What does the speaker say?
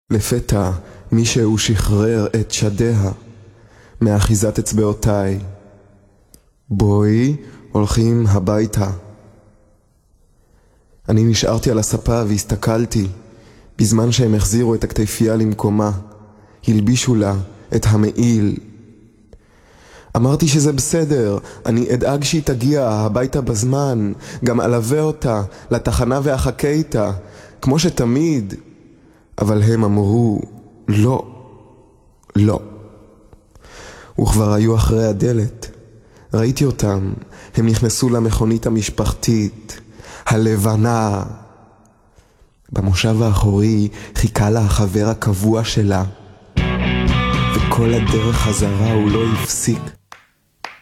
לפתע מישהו שחרר את שדיה מאחיזת אצבעותיי. בואי, הולכים הביתה. אני נשארתי על הספה והסתכלתי, בזמן שהם החזירו את הכתפייה למקומה, הלבישו לה את המעיל. אמרתי שזה בסדר, אני אדאג שהיא תגיע הביתה בזמן, גם אלווה אותה לתחנה ואחכה איתה, כמו שתמיד. אבל הם אמרו, לא, לא. וכבר היו אחרי הדלת. ראיתי אותם, הם נכנסו למכונית המשפחתית, הלבנה. במושב האחורי חיכה לה החבר הקבוע שלה, וכל הדרך חזרה הוא לא הפסיק